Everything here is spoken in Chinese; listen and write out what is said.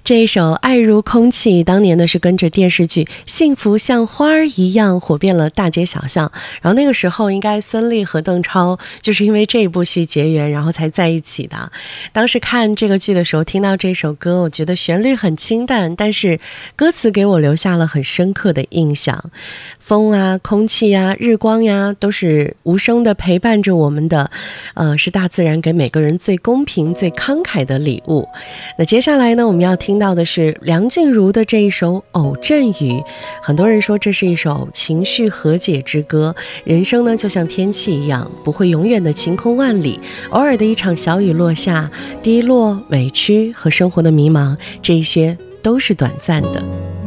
这一首《爱如空气》当年呢是跟着电视剧《幸福像花儿一样》火遍了大街小巷，然后那个时候应该孙俪和邓超就是因为这部戏结缘，然后才在一起的。当时看这个剧的时候听到这首歌，我觉得旋律很清淡，但是歌词给我留下了很深刻的印象。风啊，空气啊，日光呀，都是无声的陪伴着我们的，是大自然给每个人最公平最慷慨的礼物。那接下来呢，我们要听到的是梁静茹的这一首《偶阵雨》。很多人说这是一首情绪和解之歌，人生呢就像天气一样，不会永远的晴空万里，偶尔的一场小雨落下，低落、委屈和生活的迷茫，这一些都是短暂的。